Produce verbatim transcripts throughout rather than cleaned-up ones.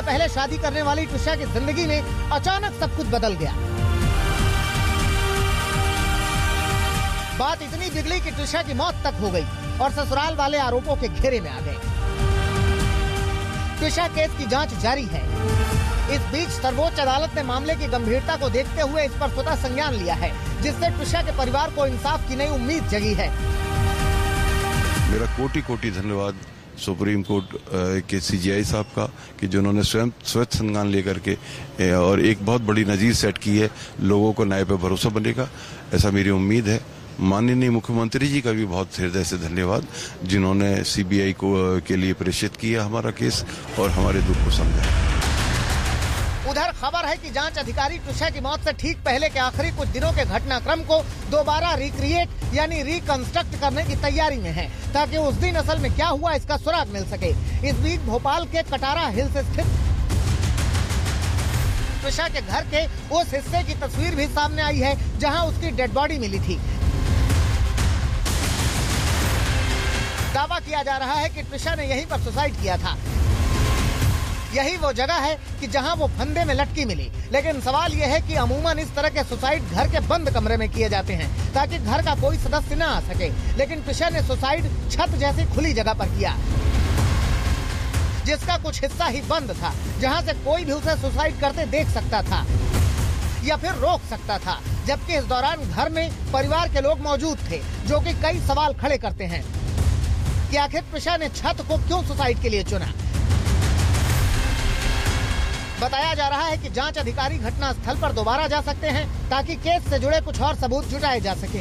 पहले शादी करने वाली ट्विशा की जिंदगी में अचानक सब कुछ बदल गया। बात इतनी बिगड़ी कि ट्विशा की मौत तक हो गई और ससुराल वाले आरोपों के घेरे में आ गए। ट्विशा केस की जांच जारी है। इस बीच सर्वोच्च अदालत ने मामले की गंभीरता को देखते हुए इस पर स्वतः संज्ञान लिया है, जिससे ट्विशा के परिवार को इंसाफ की नई उम्मीद जगी है। मेरा कोटि कोटि धन्यवाद सुप्रीम कोर्ट के सीजीआई साहब का कि जिन्होंने स्वयं स्वच्छ संज्ञान लेकर के और एक बहुत बड़ी नजीर सेट की है। लोगों को न्याय पर भरोसा बनेगा, ऐसा मेरी उम्मीद है। माननीय मुख्यमंत्री जी का भी बहुत हृदय से धन्यवाद, जिन्होंने सीबीआई को के लिए प्रेषित किया हमारा केस और हमारे दुख को समझा। उधर खबर है कि जांच अधिकारी ट्विशा की मौत से ठीक पहले के आखिरी कुछ दिनों के घटनाक्रम को दोबारा रिक्रिएट यानी रिकंस्ट्रक्ट करने की तैयारी में है, ताकि उस दिन असल में क्या हुआ इसका सुराग मिल सके। इस बीच भोपाल के कटारा हिल्स स्थित ट्विशा के घर के उस हिस्से की तस्वीर भी सामने आई है जहां उसकी डेड बॉडी मिली थी। दावा किया जा रहा है कि ट्विशा ने यहीं पर सुसाइड किया था। यही वो जगह है कि जहां वो फंदे में लटकी मिली। लेकिन सवाल ये है कि अमूमन इस तरह के सुसाइड घर के बंद कमरे में किए जाते हैं ताकि घर का कोई सदस्य न आ सके, लेकिन ट्विशा ने सुसाइड छत जैसी खुली जगह पर किया, जिसका कुछ हिस्सा ही बंद था, जहां से कोई भी उसे सुसाइड करते देख सकता था या फिर रोक सकता था। जबकि इस दौरान घर में परिवार के लोग मौजूद थे, जो कि कई सवाल खड़े करते हैं कि आखिर ट्विशा ने छत को क्यों सुसाइड के लिए चुना। बताया जा रहा है कि जांच अधिकारी घटना स्थल पर दोबारा जा सकते हैं ताकि केस से जुड़े कुछ और सबूत जुटाए जा सकें।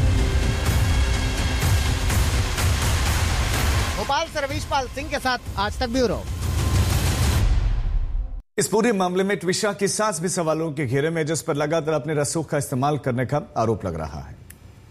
भोपाल से रवीश पाल सिंह के साथ आज तक ब्यूरो। इस पूरे मामले में ट्विशा की सास भी सवालों के घेरे में, जिस पर लगातार अपने रसूख का इस्तेमाल करने का आरोप लग रहा है।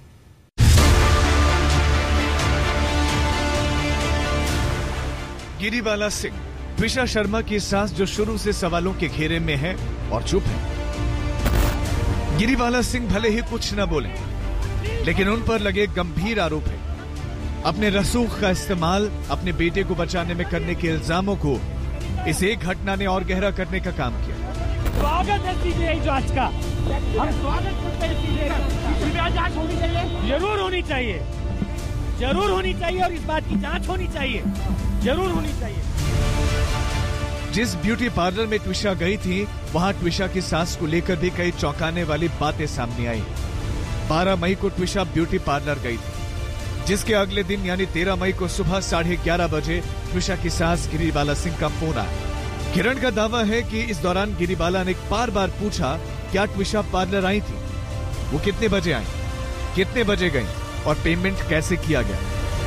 गिरीबाला सिंह, ट्विशा शर्मा की सास, जो शुरू से सवालों के घेरे में है और चुप है। गिरीबाला सिंह भले ही कुछ न बोले, लेकिन उन पर लगे गंभीर आरोप है। अपने रसूख का इस्तेमाल अपने बेटे को बचाने में करने के इल्जामों को इस एक घटना ने और गहरा करने का काम किया। स्वागत है सीबीआई जांच का, हम स्वागत करते हैं सीबीआई जांच होनी चाहिए, जरूर होनी चाहिए, जरूर होनी चाहिए और इस बात की जांच होनी चाहिए, जरूर होनी चाहिए। जिस ब्यूटी पार्लर में ट्विशा गई थी, वहां ट्विशा की सास को लेकर भी कई चौंकाने वाली बातें सामने आई। बारह मई को ट्विशा ब्यूटी पार्लर गई थी, जिसके अगले दिन यानी तेरह मई को सुबह साढ़े ग्यारह बजे ट्विशा की सास गिरीबाला सिंह का फोन आया। किरण का दावा है कि इस दौरान गिरीबाला ने बार बार पूछा क्या ट्विशा पार्लर आई थी, वो कितने बजे आई, कितने बजे गई और पेमेंट कैसे किया गया।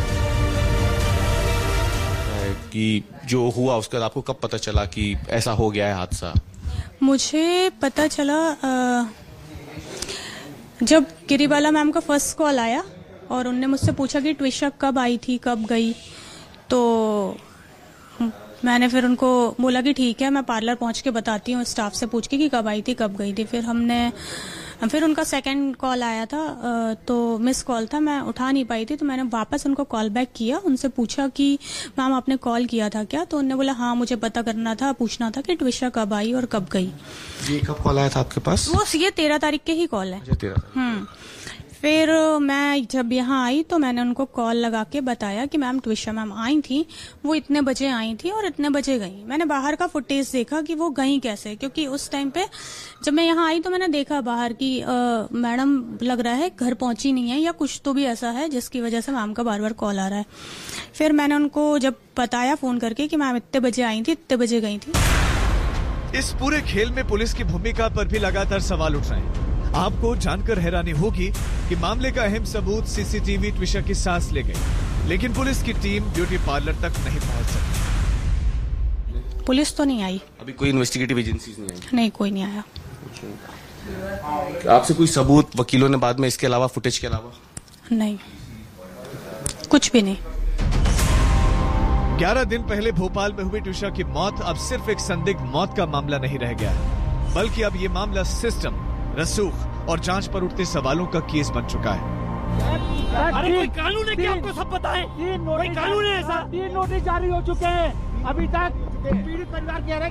कि जो हुआ उसके बाद आपको कब पता चला कि ऐसा हो गया है हादसा? मुझे पता चला आ, जब गिरीबाला मैम का फर्स्ट कॉल आया और उनने मुझसे पूछा कि ट्विशा कब आई थी, कब गई। तो मैंने फिर उनको बोला कि ठीक है, मैं पार्लर पहुंच के बताती हूँ, स्टाफ से पूछ के कि कब आई थी, कब गई थी। फिर हमने फिर उनका सेकंड कॉल आया था, तो मिस कॉल था, मैं उठा नहीं पाई थी, तो मैंने वापस उनको कॉल बैक किया, उनसे पूछा कि मैम आपने कॉल किया था क्या। तो उन्होंने बोला हाँ, मुझे पता करना था, पूछना था कि ट्विशा कब आई और कब गई। ये कब कॉल आया था आपके पास? वो ये तेरह तारीख के ही कॉल है। हम्म फिर मैं जब यहाँ आई तो मैंने उनको कॉल लगा के बताया कि मैम ट्विशा मैम आई थी, वो इतने बजे आई थी और इतने बजे गई। मैंने बाहर का फुटेज देखा कि वो गई कैसे, क्योंकि उस टाइम पे जब मैं यहाँ आई तो मैंने देखा बाहर की मैडम लग रहा है घर पहुंची नहीं है या कुछ तो भी ऐसा है जिसकी वजह से मैम का बार बार कॉल आ रहा है। फिर मैंने उनको जब बताया फोन करके कि मैम इतने बजे आई थी, इतने बजे गई थी। इस पूरे खेल में पुलिस की भूमिका पर भी लगातार सवाल उठ रहे हैं। आपको जानकर हैरानी होगी कि मामले का अहम सबूत सीसीटीवी ट्विशा की सांस ले गई, लेकिन पुलिस की टीम ब्यूटी पार्लर तक नहीं पहुंच सकी। पुलिस तो नहीं आई अभी, कोई इन्वेस्टिगेटिव एजेंसीज नहीं आई? नहीं, कोई नहीं आया। आपसे कोई सबूत वकीलों ने बाद में इसके अलावा, फुटेज के अलावा? नहीं, कुछ भी नहीं। ग्यारह दिन पहले भोपाल में हुई ट्विशा की मौत अब सिर्फ एक संदिग्ध मौत का मामला नहीं रह गया है, बल्कि अब ये मामला सिस्टम, रसूख और जांच पर उठते सवालों का केस बन चुका है। अरे कोई कानून है कि आपको सब पता है? कोई कानून है ऐसा? तीन नोटिस जारी हो चुके हैं, अभी तक पीड़ित परिवार कह रहे हैं